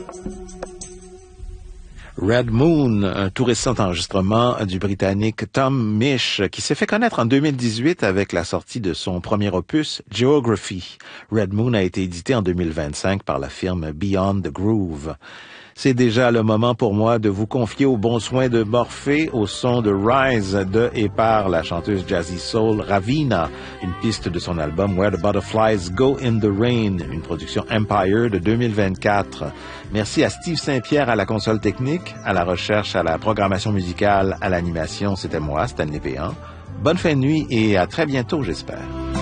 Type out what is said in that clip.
Red Moon, un tout récent enregistrement du Britannique Tom Misch, qui s'est fait connaître en 2018 avec la sortie de son premier opus, Geography. Red Moon a été édité en 2025 par la firme Beyond the Groove. C'est déjà le moment pour moi de vous confier aux bons soins de Morphée au son de Rise de et par la chanteuse jazzy soul Raveena, une piste de son album Where the Butterflies Go in the Rain, une production Empire de 2024. Merci à Steve Saint-Pierre à la console technique, à la recherche, à la programmation musicale, à l'animation. C'était moi, Stanley Péan. Bonne fin de nuit et à très bientôt, j'espère.